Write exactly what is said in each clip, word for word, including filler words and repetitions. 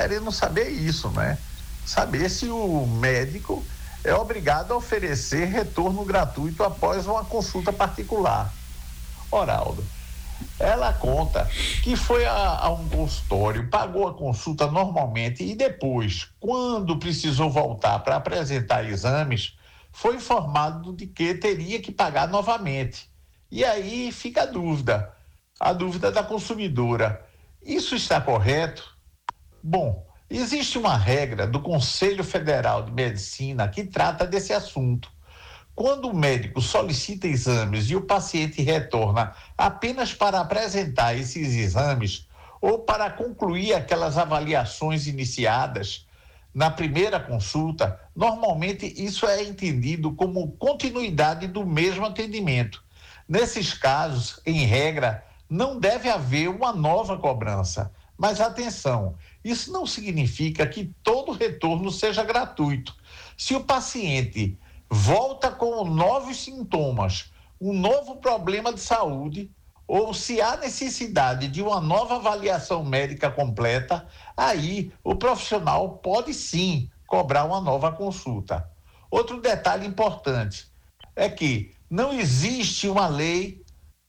querendo saber isso, né? Saber se o médico é obrigado a oferecer retorno gratuito após uma consulta particular. Ora, Aldo, ela conta que foi a, a um consultório, pagou a consulta normalmente e depois, quando precisou voltar para apresentar exames, foi informado de que teria que pagar novamente. E aí fica a dúvida, a dúvida da consumidora. Isso está correto? Bom, existe uma regra do Conselho Federal de Medicina que trata desse assunto. Quando o médico solicita exames e o paciente retorna apenas para apresentar esses exames ou para concluir aquelas avaliações iniciadas na primeira consulta, normalmente isso é entendido como continuidade do mesmo atendimento. Nesses casos, em regra, não deve haver uma nova cobrança. Mas atenção, isso não significa que todo retorno seja gratuito. Se o paciente volta com novos sintomas, um novo problema de saúde, ou se há necessidade de uma nova avaliação médica completa, aí o profissional pode sim cobrar uma nova consulta. Outro detalhe importante é que não existe uma lei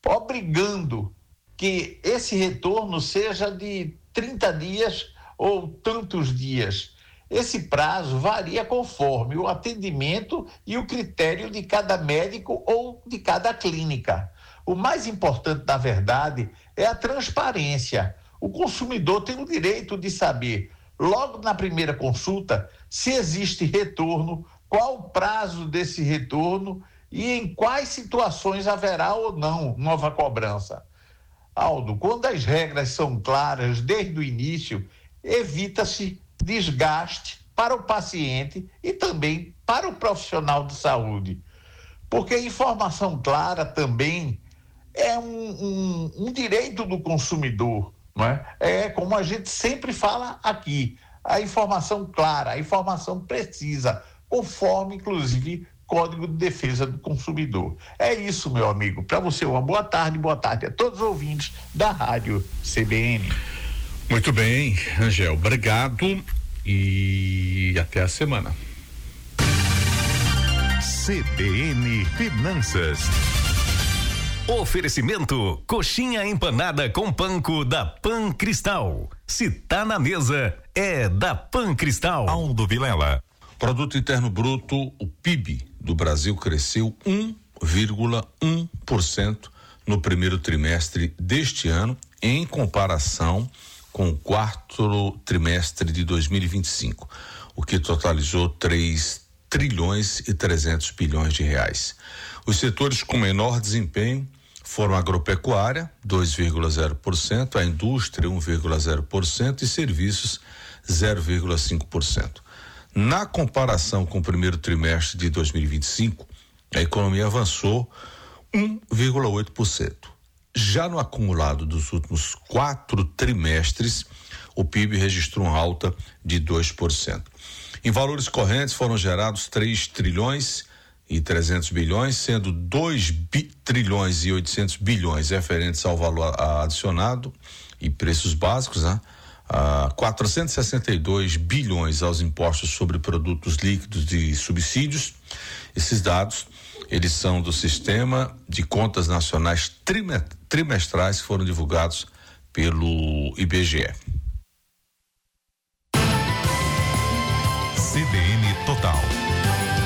obrigando que esse retorno seja de trinta dias ou tantos dias. Esse prazo varia conforme o atendimento e o critério de cada médico ou de cada clínica. O mais importante, na verdade, é a transparência. O consumidor tem o direito de saber, logo na primeira consulta, se existe retorno, qual o prazo desse retorno e em quais situações haverá ou não nova cobrança. Aldo, quando as regras são claras desde o início, evita-se desgaste para o paciente e também para o profissional de saúde. Porque a informação clara também é um, um, um direito do consumidor, não é? É como a gente sempre fala aqui, a informação clara, a informação precisa, conforme, inclusive, Código de Defesa do Consumidor. É isso, meu amigo. Para você, uma boa tarde, boa tarde a todos os ouvintes da Rádio C B N. Muito bem, Angel, obrigado e até a semana. C B N Finanças. Oferecimento: coxinha empanada com panko da Pan Cristal. Se tá na mesa, é da Pan Cristal. Aldo Vilela. Produto Interno Bruto, o P I B do Brasil cresceu um vírgula um por cento no primeiro trimestre deste ano, em comparação com o quarto trimestre de dois mil e vinte e cinco, o que totalizou três trilhões e trezentos bilhões de reais. Os setores com menor desempenho foram a agropecuária, dois vírgula zero por cento, a indústria, um vírgula zero por cento e serviços, zero vírgula cinco por cento. Na comparação com o primeiro trimestre de dois mil e vinte e cinco, a economia avançou um vírgula oito por cento. Já no acumulado dos últimos quatro trimestres, o P I B registrou uma alta de dois por cento. Em valores correntes foram gerados três trilhões e trezentos bilhões, sendo dois trilhões e oitocentos bilhões referentes ao valor adicionado e preços básicos, né? Ah, quatrocentos e sessenta e dois bilhões aos impostos sobre produtos líquidos de subsídios. Esses dados, eles são do Sistema de Contas Nacionais Trimestrais que foram divulgados pelo I B G E. C B N Total.